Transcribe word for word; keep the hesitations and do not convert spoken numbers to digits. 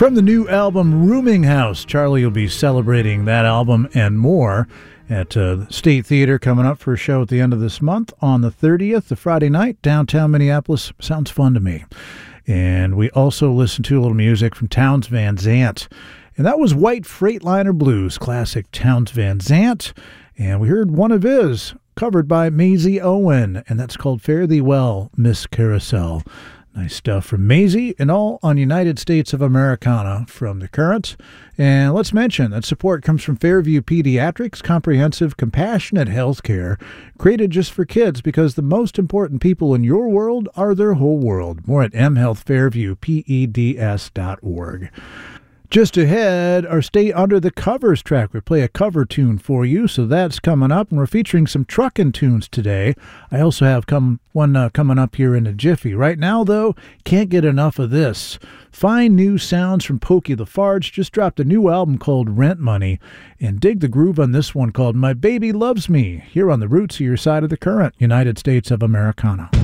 From the new album Rooming House, Charlie will be celebrating that album and more at uh, the State Theater coming up for a show at the end of this month on the thirtieth, the Friday night, downtown Minneapolis. Sounds fun to me. And we also listened to a little music from Townes Van Zandt. And that was White Freightliner Blues, classic Townes Van Zandt. And we heard one of his, covered by Maisie Owen, and that's called Fare Thee Well, Miss Carousel. Nice stuff from Maisie, and all on United States of Americana from The Current. And let's mention that support comes from Fairview Pediatrics, comprehensive, compassionate health care, created just for kids because the most important people in your world are their whole world. More at m health fairview peds dot org. Just ahead, our Stay Under the Covers track. We play a cover tune for you, so that's coming up. And we're featuring some truckin' tunes today. I also have come one uh, coming up here in a jiffy. Right now, though, can't get enough of this. Fine new sounds from Pokey LaFarge. Just dropped a new album called Rent Money. And dig the groove on this one called My Baby Loves Me, here on the Roots of Your Side of the Current, United States of Americana.